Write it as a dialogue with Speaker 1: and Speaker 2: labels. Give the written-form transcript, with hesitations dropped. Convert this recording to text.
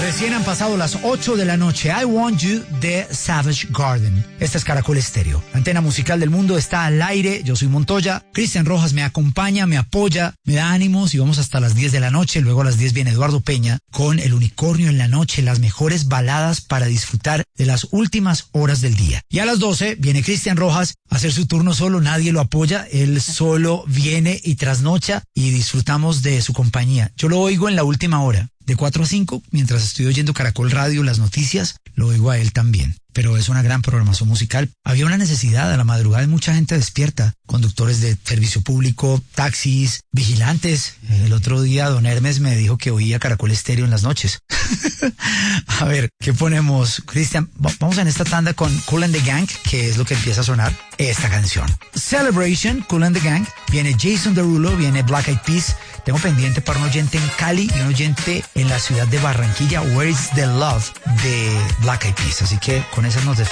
Speaker 1: Recién han pasado las 8 de la noche. I Want You de Savage Garden. Esta es Caracol Estéreo. La antena musical del mundo está al aire. Yo soy Montoya. Cristian Rojas me acompaña, me apoya, me da ánimos y vamos hasta las 10 de la noche. Luego a las 10 viene Eduardo Peña con El Unicornio en la Noche, las mejores baladas para disfrutar de las últimas horas del día. Y a las 12 viene Cristian Rojas a hacer su turno solo. Nadie lo apoya. Él solo viene y trasnocha y disfrutamos de su compañía. Yo lo oigo en la última hora. De 4 a 5, mientras estoy oyendo Caracol Radio, las noticias, lo oigo a él también. Pero es una gran programación musical. Había una necesidad, a la madrugada hay mucha gente despierta. Conductores de servicio público, taxis, vigilantes. El otro día don Hermes me dijo que oía Caracol Estéreo en las noches. A ver, ¿qué ponemos? Cristian, vamos en esta tanda con Kool and the Gang, que es lo que empieza a sonar esta canción. Celebration, Kool and the Gang. Viene Jason Derulo, viene Black Eyed Peas. Tengo pendiente para un oyente en Cali y un oyente en la ciudad de Barranquilla, Where is the Love de Black Eyed Peas. Así que con esas nos